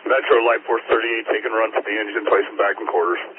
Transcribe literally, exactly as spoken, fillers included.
Metro Light Force thirty-eight, taking run to the engine, placing back in quarters.